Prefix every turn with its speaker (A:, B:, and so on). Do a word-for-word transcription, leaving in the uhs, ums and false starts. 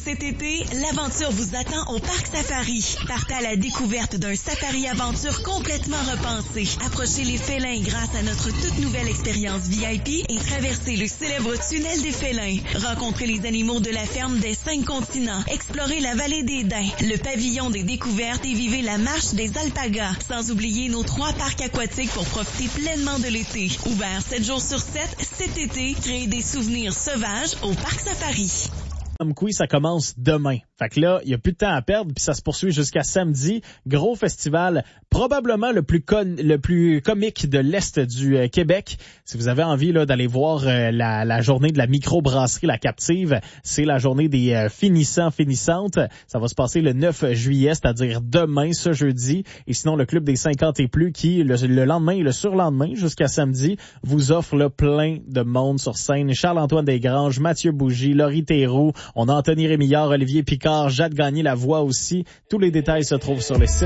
A: Cet été, l'aventure vous attend au Parc Safari. Partez à la découverte d'un safari-aventure complètement repensé. Approchez les félins grâce à notre toute nouvelle expérience V I P et traversez le célèbre tunnel des félins. Rencontrez les animaux de la ferme des cinq continents. Explorez la vallée des Daims, le pavillon des découvertes et vivez la marche des alpagas. Sans oublier nos trois parcs aquatiques pour profiter pleinement de l'été. Ouvert sept jours sur sept, cet été, créez des souvenirs sauvages au Parc Safari.
B: Quiz, ça commence demain. Fait que là, il y a plus de temps à perdre, puis ça se poursuit jusqu'à samedi. Gros festival, probablement le plus con, le plus comique de l'Est du euh, Québec. Si vous avez envie là d'aller voir euh, la, la journée de la microbrasserie La Captive, c'est la journée des euh, finissants, finissantes. Ça va se passer le neuf juillet, c'est-à-dire demain, ce jeudi. Et sinon, le Club des cinquante et plus qui, le, le lendemain et le surlendemain, jusqu'à samedi, vous offre là, plein de monde sur scène. Charles-Antoine Desgranges, Mathieu Bougie, Laurie Théroux. On a Anthony Rémillard, Olivier Picard, Jade Gagné la voix aussi. Tous les détails se trouvent sur le site